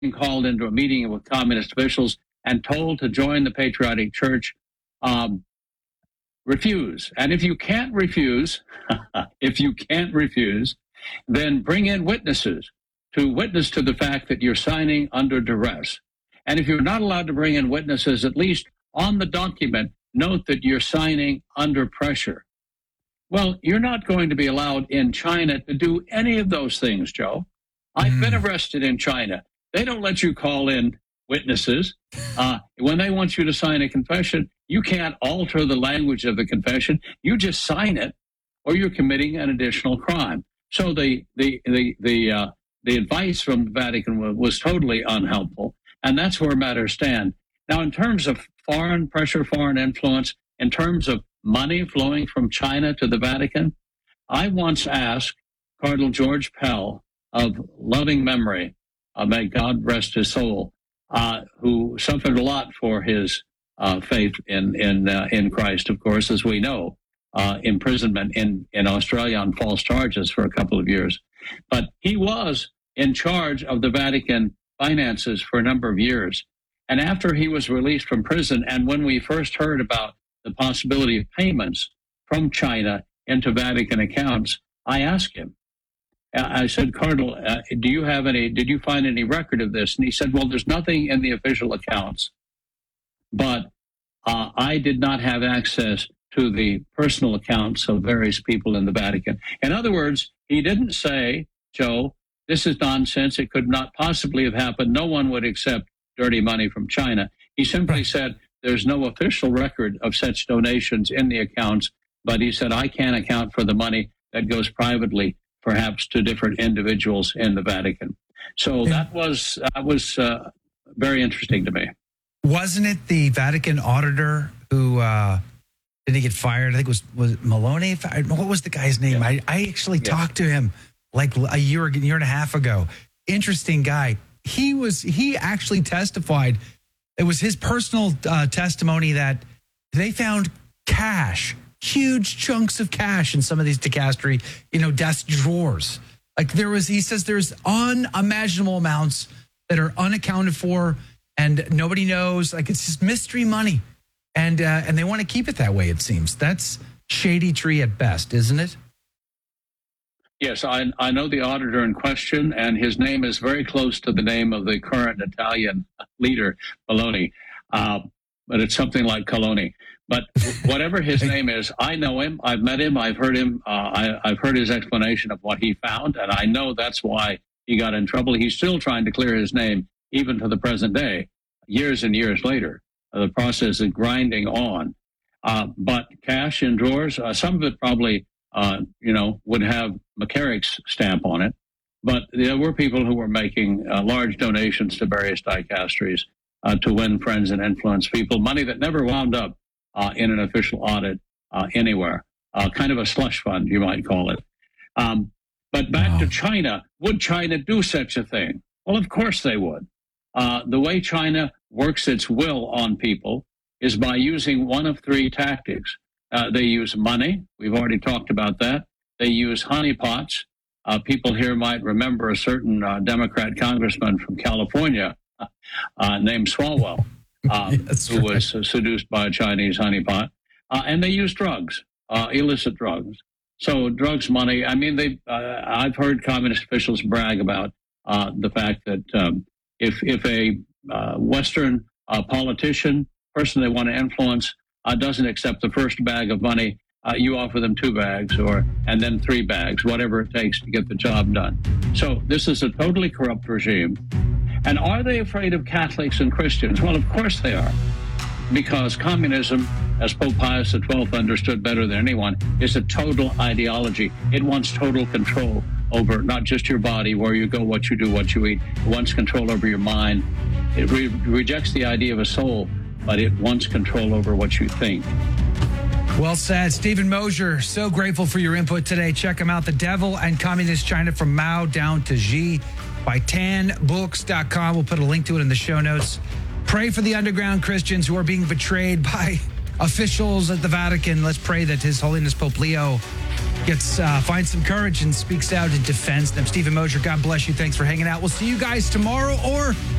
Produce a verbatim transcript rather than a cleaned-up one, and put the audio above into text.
called into a meeting with communist officials and told to join the Patriotic Church, um, refuse. And if you can't refuse, if you can't refuse, then bring in witnesses to witness to the fact that you're signing under duress. And if you're not allowed to bring in witnesses, at least on the document, note that you're signing under pressure. Well, you're not going to be allowed in China to do any of those things, Joe. I've mm. been arrested in China. They don't let you call in witnesses. Uh, when they want you to sign a confession, you can't alter the language of the confession. You just sign it, or you're committing an additional crime. So the the the the uh, the advice from the Vatican was, was totally unhelpful, and that's where matters stand. Now, in terms of foreign pressure, foreign influence, in terms of money flowing from China to the Vatican, I once asked Cardinal George Pell of loving memory, uh, may God rest his soul, uh, who suffered a lot for his uh, faith in in uh, in Christ, of course, as we know, uh, imprisonment in, in Australia on false charges for a couple of years. But he was in charge of the Vatican finances for a number of years. And after he was released from prison, and when we first heard about the possibility of payments from China into Vatican accounts, I asked him, I said, Cardinal, uh, do you have any, did you find any record of this? And he said, well, there's nothing in the official accounts, but uh, I did not have access to the personal accounts of various people in the Vatican. In other words, he didn't say, Joe, this is nonsense. It could not possibly have happened. No one would accept dirty money from China. He simply said, there's no official record of such donations in the accounts, but he said, I can't account for the money that goes privately, perhaps to different individuals in the Vatican. So that was that was uh, very interesting to me. Wasn't it the Vatican auditor who uh, did he get fired? I think it was was Maloney. What was the guy's name? Yeah. I, I actually yeah. talked to him like a year, a year and a half ago. Interesting guy. He was he actually testified. It was his personal uh, testimony that they found cash, huge chunks of cash in some of these dicastery, you know, desk drawers. Like there was, he says there's unimaginable amounts that are unaccounted for and nobody knows. Like it's just mystery money. And uh, and they want to keep it that way, it seems. That's shady tree at best, isn't it? Yes, I, I know the auditor in question, and his name is very close to the name of the current Italian leader, Meloni, uh, but it's something like Coloni. But whatever his name is, I know him. I've met him. I've heard him. Uh, I, I've heard his explanation of what he found, and I know that's why he got in trouble. He's still trying to clear his name, even to the present day, years and years later. Uh, the process is grinding on. Uh, but cash in drawers, uh, some of it probably Uh, you know, would have McCarrick's stamp on it. But there were people who were making uh, large donations to various dicasteries uh, to win friends and influence people, money that never wound up uh, in an official audit uh, anywhere, uh, kind of a slush fund, you might call it. Um, but back wow. to China, would China do such a thing? Well, of course they would. Uh, the way China works its will on people is by using one of three tactics. Uh, they use money. We've already talked about that. They use honeypots. Uh, people here might remember a certain uh, Democrat congressman from California uh, named Swalwell, uh, yes, who right. was uh, seduced by a Chinese honeypot. Uh, and they use drugs, uh, illicit drugs. So drugs, money. I mean, they. Uh, I've heard communist officials brag about uh, the fact that um, if if a uh, Western uh, politician, person they want to influence, Uh, doesn't accept the first bag of money, uh, you offer them two bags or and then three bags, whatever it takes to get the job done. So this is a totally corrupt regime. And are they afraid of Catholics and Christians? Well, of course they are, because communism, as Pope Pius the twelfth understood better than anyone, is a total ideology. It wants total control over not just your body, where you go, what you do, what you eat. It wants control over your mind. It re- rejects the idea of a soul, but it wants control over what you think. Well said. Stephen Mosier, so grateful for your input today. Check him out, The Devil and Communist China from Mao down to Xi by tan books dot com. We'll put a link to it in the show notes. Pray for the underground Christians who are being betrayed by officials at the Vatican. Let's pray that His Holiness Pope Leo gets uh, finds some courage and speaks out and defends them. Stephen Mosier, God bless you. Thanks for hanging out. We'll see you guys tomorrow or